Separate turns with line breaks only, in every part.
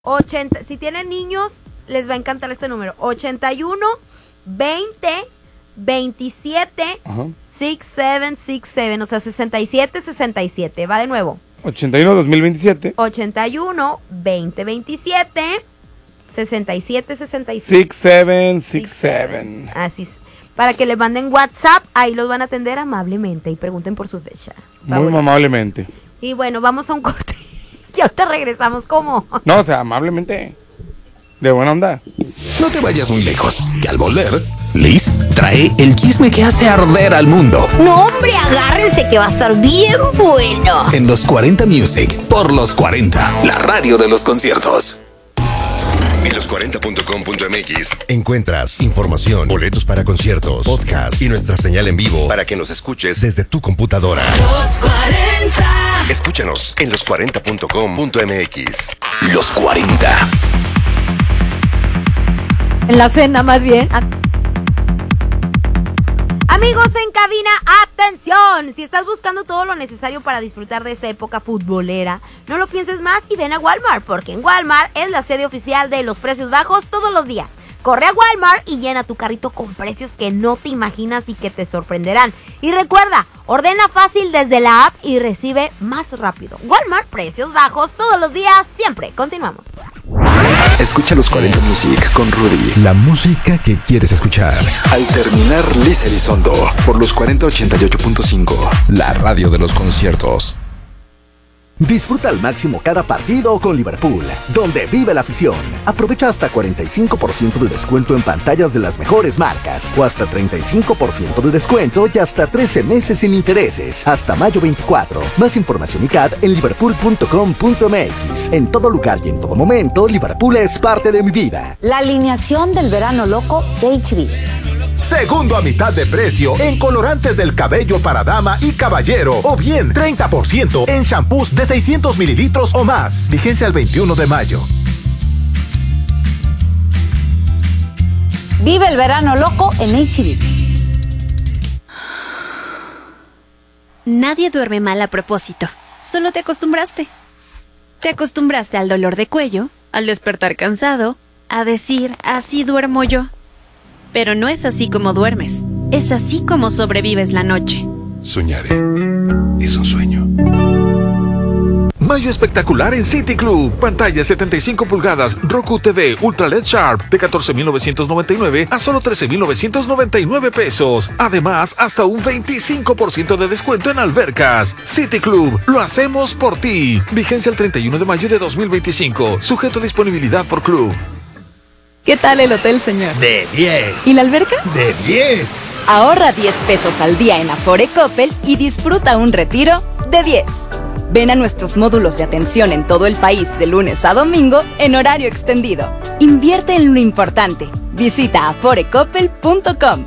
80, si tienen niños, les va a encantar este número. 81 20 27 6767, o sea, 6767. Va de nuevo.
81 2027.
81 2027 6767.
6767.
Así es. Para que les manden WhatsApp, ahí los van a atender amablemente y pregunten por su fecha.
Muy amablemente.
Y bueno, vamos a un corte. Y ahorita regresamos como.
No, o sea, amablemente. De buena onda.
No te vayas muy lejos, que al volver, Liz trae el chisme que hace arder al mundo.
No, hombre, agárrense que va a estar bien bueno.
En los 40 Music, por los 40, la radio de los conciertos.
En los40.com.mx encuentras información, boletos para conciertos, podcast y nuestra señal en vivo para que nos escuches desde tu computadora.
Los 40.
Escúchanos en los40.com.mx.
Los 40.
En la cena, más bien. Amigos en cabina, atención. Si estás buscando todo lo necesario para disfrutar de esta época futbolera, no lo pienses más y ven a Walmart, porque en Walmart es la sede oficial de los precios bajos todos los días. Corre a Walmart y llena tu carrito con precios que no te imaginas y que te sorprenderán. Y recuerda, ordena fácil desde la app y recibe más rápido. Walmart, precios bajos todos los días, siempre. Continuamos.
Escucha los 40 Music con Rudy. La música que quieres escuchar. Al terminar, Liz Elizondo. Por los 4088.5. La radio de los conciertos.
Disfruta al máximo cada partido con Liverpool, donde vive la afición. Aprovecha hasta 45% de descuento en pantallas de las mejores marcas, o hasta 35% de descuento y hasta 13 meses sin intereses, hasta mayo 24. Más información y CAD en liverpool.com.mx. En todo lugar y en todo momento, Liverpool es parte de mi vida.
La alineación del verano loco de HB.
Segundo a mitad de precio en colorantes del cabello para dama y caballero, o bien 30% en shampoos de 600 mililitros o más. Vigencia el 21 de mayo.
Vive el verano loco en HB.
Nadie duerme mal a propósito. Solo te acostumbraste. Te acostumbraste al dolor de cuello, al despertar cansado, a decir, así duermo yo. Pero no es así como duermes. Es así como sobrevives la noche.
Soñaré. Es un sueño.
Mayo espectacular en City Club. Pantalla 75 pulgadas, Roku TV Ultra LED Sharp de 14,999 a solo 13,999 pesos. Además, hasta un 25% de descuento en albercas. City Club, lo hacemos por ti. Vigencia el 31 de mayo de 2025. Sujeto a disponibilidad por club.
¿Qué tal el hotel, señor?
De 10.
¿Y la alberca?
De 10.
Ahorra 10 pesos al día en Afore Coppel y disfruta un retiro de 10. Ven a nuestros módulos de atención en todo el país de lunes a domingo en horario extendido. Invierte en lo importante. Visita aforecoppel.com.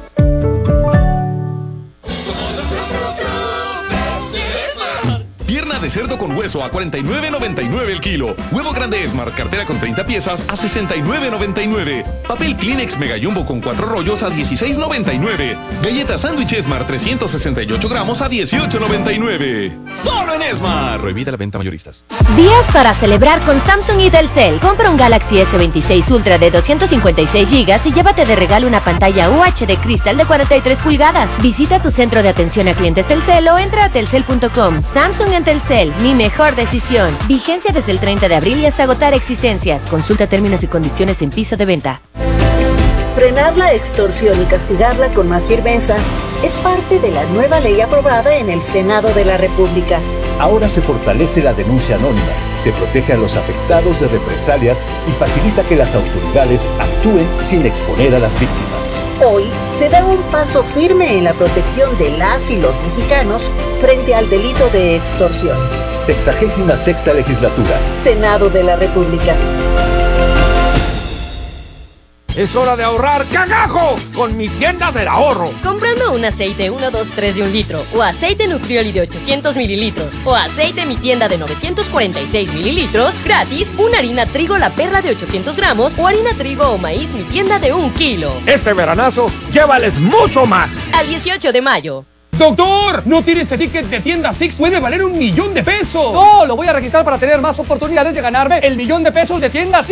Pierna de cerdo con hueso a $49.99 el kilo. Huevo grande Esmar, cartera con 30 piezas a $69.99. Papel Kleenex Mega Jumbo con 4 rollos a $16.99. Galleta sándwich Esmar 368 gramos a $18.99. ¡Solo en Esmar! Prohibida la venta mayoristas.
Días para celebrar con Samsung y Telcel. Compra un Galaxy S26 Ultra de 256 GB y llévate de regalo una pantalla UHD Crystal de 43 pulgadas. Visita tu centro de atención a clientes Telcel o entra a telcel.com. Samsung en Telcel, mi mejor decisión. Vigencia desde el 30 de abril y hasta agotar existencias. Consulta términos y condiciones en piso de venta.
Frenar la extorsión y castigarla con más firmeza es parte de la nueva ley aprobada en el Senado de la República.
Ahora se fortalece la denuncia anónima, se protege a los afectados de represalias y facilita que las autoridades actúen sin exponer a las víctimas.
Hoy se da un paso firme en la protección de las y los mexicanos frente al delito de extorsión.
66ª legislatura.
Senado de la República.
Es hora de ahorrar ¡cagajo! Con mi tienda del ahorro.
Comprando un aceite 1, 2, 3 de 1 litro, o aceite Nutrioli de 800 mililitros, o aceite Mi Tienda de 946 mililitros, gratis, una harina trigo La Perla de 800 gramos, o harina trigo o maíz Mi Tienda de 1 kilo.
Este veranazo, llévales mucho más.
Al 18 de mayo.
¡Doctor! ¡No tire ese ticket de tienda Six! ¡Puede valer $1,000,000 de pesos!
¡No! Lo voy a registrar para tener más oportunidades de ganarme el $1,000,000 de pesos de tienda Six.